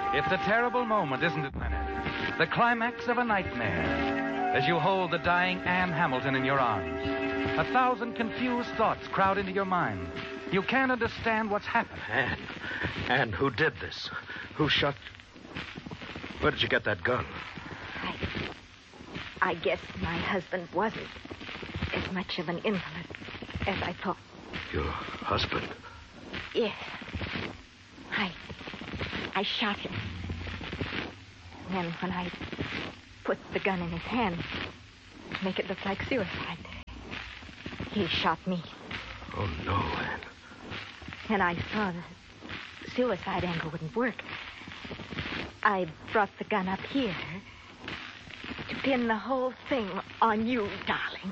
It's a terrible moment, isn't it, Leonard? The climax of a nightmare. As you hold the dying Anne Hamilton in your arms, 1,000 confused thoughts crowd into your mind. You can't understand what's happened. Anne, who did this? Who shot... Where did you get that gun? I guess my husband wasn't as much of an invalid as I thought. Your husband? Yes. I shot him. And then when I put the gun in his hand to make it look like suicide, he shot me. Oh, no, Anne. And I saw the suicide angle wouldn't work. I brought the gun up here to pin the whole thing on you, darling.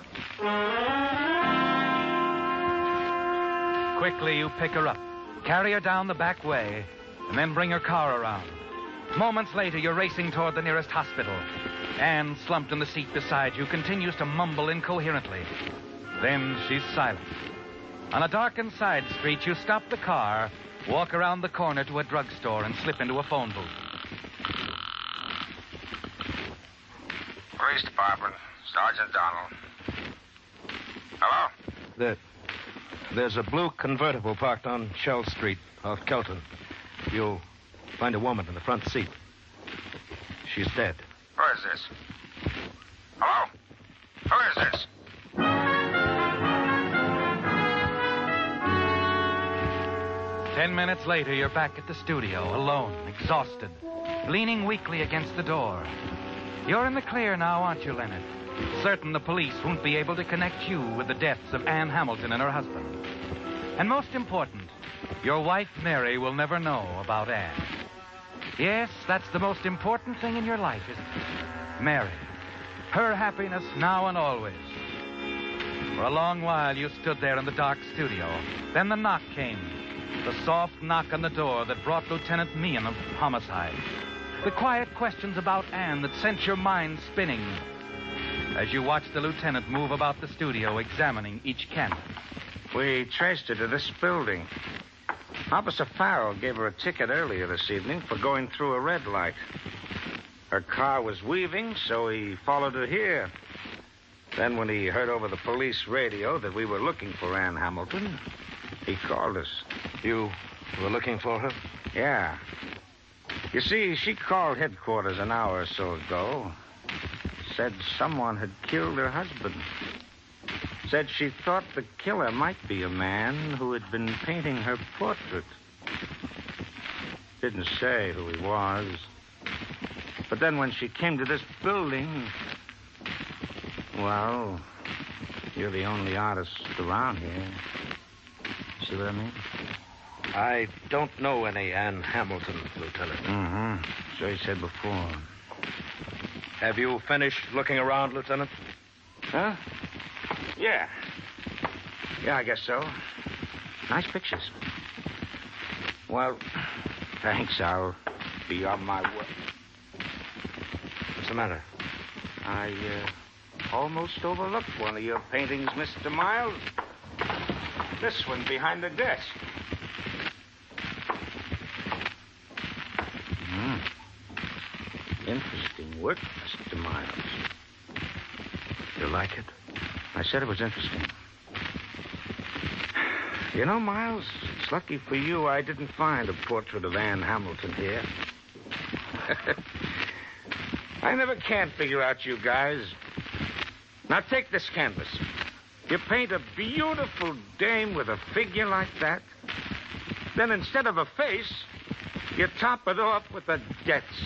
Quickly, you pick her up, carry her down the back way, and then bring her car around. Moments later, you're racing toward the nearest hospital. Anne, slumped in the seat beside you, continues to mumble incoherently. Then she's silent. On a darkened side street, you stop the car, walk around the corner to a drugstore, and slip into a phone booth. Police Department, Sergeant Donald. Hello? There's a blue convertible parked on Shell Street off Kelton. You'll find a woman in the front seat. She's dead. Who is this? Hello? Who is this? Ten minutes later, you're back at the studio, alone, exhausted, leaning weakly against the door. You're in the clear now, aren't you, Leonard? Certain the police won't be able to connect you with the deaths of Anne Hamilton and her husband. And most important, your wife, Mary, will never know about Anne. Yes, that's the most important thing in your life, isn't it? Mary. Her happiness now and always. For a long while, you stood there in the dark studio. Then the knock came. The soft knock on the door that brought Lieutenant Meehan of Homicide. The quiet questions about Anne that sent your mind spinning as you watched the lieutenant move about the studio, examining each canvas. We traced her to this building. Officer Farrell gave her a ticket earlier this evening for going through a red light. Her car was weaving, so he followed her here. Then when he heard over the police radio that we were looking for Anne Hamilton, he called us. You were looking for her? Yeah. You see, she called headquarters an hour or so ago. Said someone had killed her husband. Said she thought the killer might be a man who had been painting her portrait. Didn't say who he was. But then when she came to this building, well, you're the only artist around here. See what I mean? I don't know any Anne Hamilton, Lieutenant. Mm-hmm. So he said before. Have you finished looking around, Lieutenant? Huh? Yeah. Yeah, I guess so. Nice pictures. Well, thanks. I'll be on my way. What's the matter? I almost overlooked one of your paintings, Mr. Miles. This one behind the desk. Interesting work, Mr. Miles. You like it? I said it was interesting. You know, Miles, it's lucky for you I didn't find a portrait of Anne Hamilton here. I never can figure out you guys. Now, take this canvas. You paint a beautiful dame with a figure like that. Then instead of a face, you top it off with a death